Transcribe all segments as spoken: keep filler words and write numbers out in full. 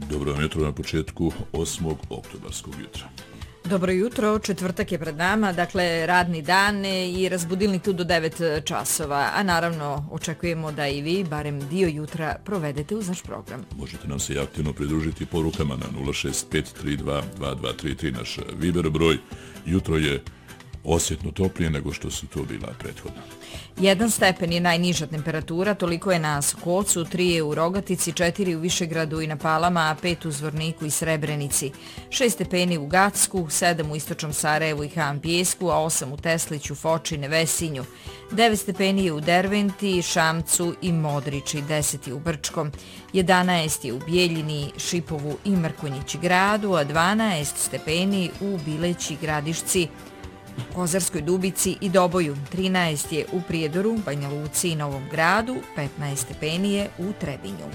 Dobro vam jutro na početku osmog oktobarskog jutra. Dobro jutro, četvrtak je pred nama, dakle radni dan i razbudilnik tu do devet časova, a naravno očekujemo da i vi barem dio jutra provedete uz naš program. Možete nam se i aktivno pridružiti porukama na nula šest pet tri dva dva dva tri tri, naš Viber broj. Jutro je osjetno toplije nego što su to bila prethodna. Jedan stepen je najniža temperatura, toliko je na Sokocu, tri je u Rogatici, četiri u Višegradu i na Palama, a pet u Zvorniku i Srebrenici, šest stepeni u Gacku, sedam u Istočnom Sarajevu i Han Pijesku, a osam u Tesliću, Foči, Nevesinju, devet stepeni je u Derventi, Šamcu i Modriči, deset je u Brčkom, jedanaest je u Bijeljini, Šipovu i Mrkonjići Gradu, a dvanaest stepeni u Bileći, Gradišci, Kozarskoj Dubici i Doboju, trinaest je u Prijedoru, Banja Luci i Novom Gradu, petnaest stepeni je u Trebinju.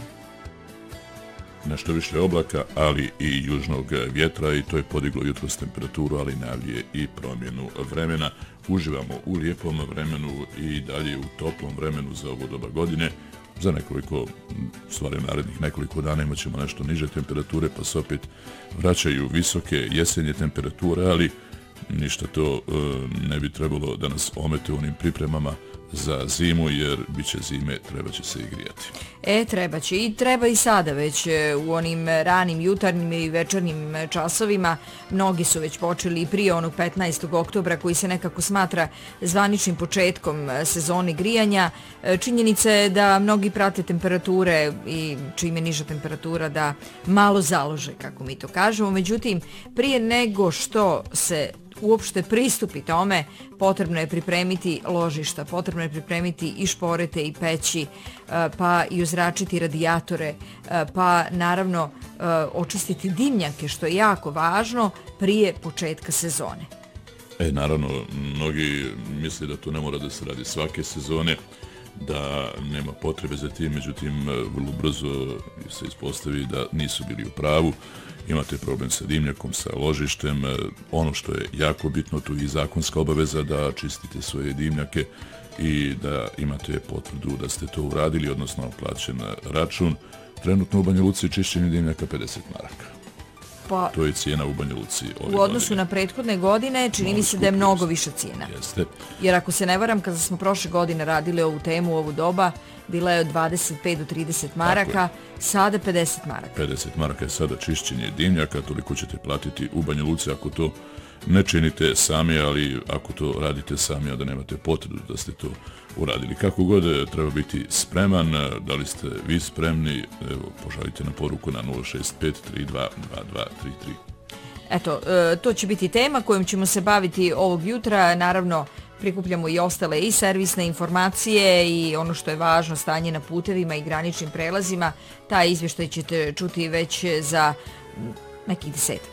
Nešto više oblaka, ali i južnog vjetra, i to je podiglo jutros temperaturu, ali najavljuje i promjenu vremena. Uživamo u lijepom vremenu i dalje u toplom vremenu za ovo doba godine. Za nekoliko, stvari narednih nekoliko dana imat ćemo nešto niže temperature, pa se opet vraćaju visoke jesenje temperature, ali ništa to e, ne bi trebalo da nas omete u onim pripremama za zimu, jer bit će zime, treba će se i grijati. E, treba će i treba i sada već u onim ranim jutarnjim i večernjim časovima. Mnogi su već počeli i prije onog petnaestog oktobra koji se nekako smatra zvaničnim početkom sezone grijanja. Činjenica je da mnogi prate temperature i čim je niža temperatura da malo založe, kako mi to kažemo. Međutim, prije nego što se uopšte pristupi tome, potrebno je pripremiti ložišta, potrebno je pripremiti i šporete i peći, pa i uzračiti radijatore, pa naravno očistiti dimnjake, što je jako važno prije početka sezone. E, naravno, mnogi misle da to ne mora da se radi svake sezone, da nema potrebe za tim, međutim, vrlo brzo se ispostavi da nisu bili u pravu. Imate problem sa dimnjakom, sa ložištem. Ono što je jako bitno, tu i zakonska obaveza da čistite svoje dimnjake i da imate potvrdu da ste to uradili, odnosno plaćen račun. Trenutno u Banja Luci čišćenje dimnjaka pedeset maraka. Pa, to je cijena u Banja Luci. U odnosu godine. Na prethodne godine čini no, mi se da je mnogo više cijena. Jeste. Jer ako se ne varam, kada smo prošle godine radili ovu temu, ovu doba, bila je od dvadeset pet do trideset maraka, sada pedeset maraka. pedeset maraka je sada čišćenje dimnjaka, toliko ćete platiti u Banja Luci ako to ne činite sami, ali ako to radite sami, a da nemate potrebu da ste to uradili. Kako god treba biti spreman, da li ste vi spremni, evo, požalite na poruku na nula šest pet tri dva dva dva tri tri. Eto, to će biti tema kojom ćemo se baviti ovog jutra. Naravno, prikupljamo i ostale i servisne informacije i ono što je važno, stanje na putevima i graničnim prelazima. Taj izvještaj ćete čuti već za nekih desetak